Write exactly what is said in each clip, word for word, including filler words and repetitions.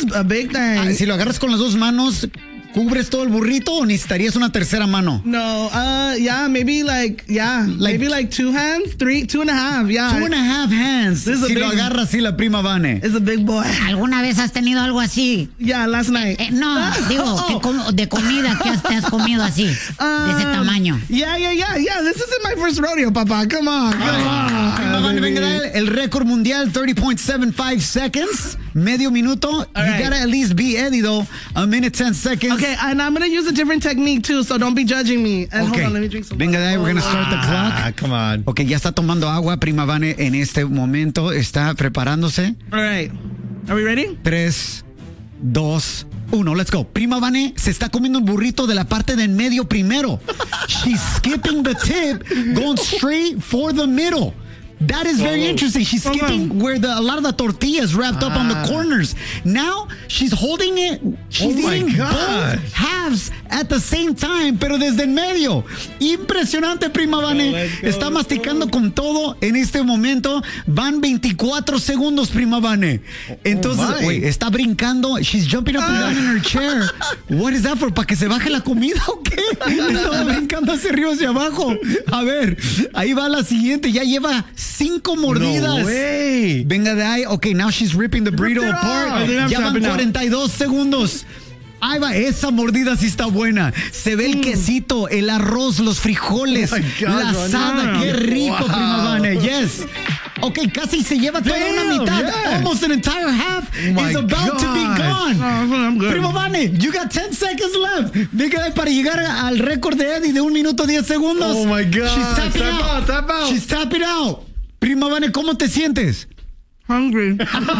is a big thing. Ah, si lo agarras con las dos manos, ¿cubres todo el burrito o necesitarías una tercera mano? No, uh, yeah, maybe like, yeah, Like- maybe like two hands, three, two and a half, yeah. Two and a half hands. This is a Si lo big- agarra así la prima Vane. It's a big boy. ¿Alguna vez has tenido algo así? Yeah, last night. Eh, no, digo, Oh. ¿qué com- de comida que has, te has comido así, de ese Um, tamaño. Yeah, yeah, yeah, yeah. This isn't my first rodeo, Papa. Come on, come Prima on. Vane, baby. venga, dale, el récord mundial, thirty point seven five seconds. Medio minuto. All you right. gotta at least be Eddie, though. A minute, ten seconds. Okay, and I'm gonna use a different technique too, so don't be judging me. And Okay. hold on, let me drink some Venga, water. dale, we're gonna start the clock. Ah, come on. Ok, ya está tomando agua, prima Vane, en este momento. Está preparándose. All right, are we ready? Tres, dos, uno. Let's go. Prima Vane se está comiendo un burrito de la parte del medio primero. She's skipping the tip, going straight for the middle. That is very interesting. She's skipping where the, a lot of the tortillas wrapped up on the corners. Now she's holding it. She's Oh my eating God. both halves at the same time, pero desde el medio. Impresionante, prima Vane. let's go, Está let's masticando con todo en este momento. Van veinticuatro segundos, prima Vane. Entonces, my. güey, está brincando. She's jumping up and down in her chair. What is that for? ¿Para que se baje la comida o qué? Estaba brincando hacia arriba, hacia abajo. A ver, ahí va la siguiente. Ya lleva cinco mordidas. No way. Venga de ahí. Ok, now she's ripping the burrito it apart. off. I think I'm Ya van tapping out. cuarenta y dos segundos. Ahí va, esa mordida sí está buena. Se ve el quesito, el arroz, los frijoles, Oh my God, la asada. Ronald. Qué rico, Wow. prima Vane. Yes. Ok, casi se lleva toda una Damn, mitad. yeah. Almost an entire half my is about to be gosh. gone. Oh, I'm good. Prima Vane, you got ten seconds left. Venga, para llegar al récord de Eddie de un minuto diez segundos. Oh my God. She's tapping Tap out. out, tap out. She's tapping out. Prima Vane, ¿cómo te sientes? Hungry.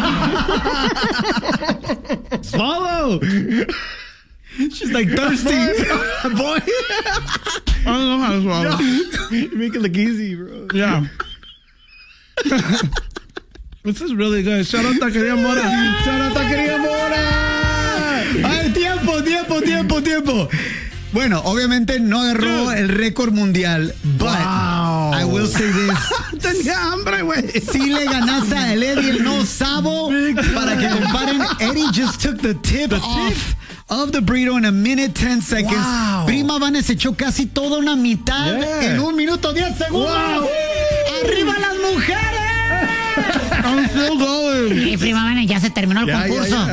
Swallow. She's like thirsty. Boy. I don't know how to swallow. You make it look easy, bro. Yeah. This is really good. Shout out Taqueria Mora. Shout out Taqueria Mora. Ay, tiempo, tiempo, tiempo, tiempo. Bueno, obviamente no agarró el récord mundial, but Wow. I will say this. Tenía hambre, güey. Si le ganaste a el Eddie el no sabo, para que comparen, Eddie just took the tip off of the burrito in a minute ten seconds. Wow. Prima Vane se echó casi toda una mitad Yeah. en un minuto diez segundos. Wow. ¡Arriba las mujeres! I'm still going. Y prima Vane, ya se terminó el Ya, ya, concurso.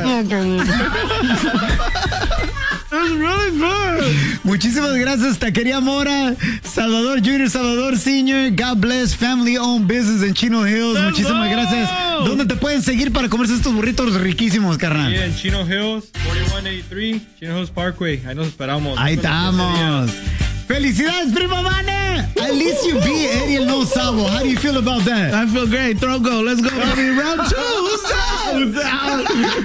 ya. It's really good. Muchísimas gracias, Taqueria Mora, Salvador Junior, Salvador Senior, God bless, family owned business en Chino Hills. Muchísimas gracias. ¿Dónde te pueden seguir para comerse estos burritos riquísimos, carnal? Yeah, en Chino Hills, forty-one eighty-three, Chino Hills Parkway. Ahí nos esperamos. Ahí Nos vemos estamos. ese día. ¡Felicidades, prima Vane! At least you beat Eddie el no sabo. How do you feel about that? I feel great. Throw go. Let's go, baby. Round two. Who's out? Who's out?